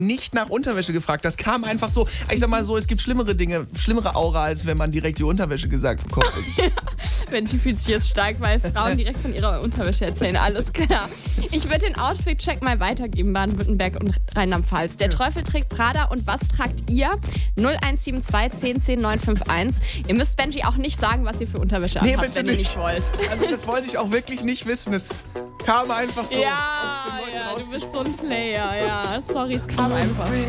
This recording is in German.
nicht nach Unterwäsche gefragt. Das kam einfach so. Ich sag mal so, es gibt schlimmere Dinge, schlimmere Aura, als wenn man direkt die Unterwäsche gesagt bekommt. Mensch, fühlt sich jetzt stark, weil Frauen direkt von ihrer Unterwäsche erzählen. Alles klar. Ich würde den Outfit-Check mal weitergeben, Baden-Württemberg und Rheinland-Pfalz. Der Teufel trägt Prada und was tragt ihr? 0172 10 10 951. Ihr müsst Benji auch nicht sagen, was ihr für Unterwäsche anhabt, wenn ihr nicht wollt. Also das wollte ich auch wirklich nicht wissen. Es kam einfach so. Ja, du bist so ein Player. Ja, sorry, es kam einfach.